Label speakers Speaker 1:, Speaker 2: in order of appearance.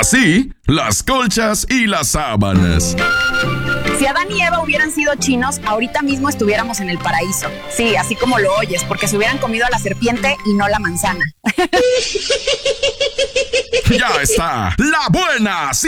Speaker 1: así, las colchas y las sábanas.
Speaker 2: Si Adán y Eva hubieran sido chinos, ahorita mismo estuviéramos en el paraíso. Sí, así como lo oyes, porque se hubieran comido a la serpiente y no la manzana.
Speaker 1: Ya está, la buena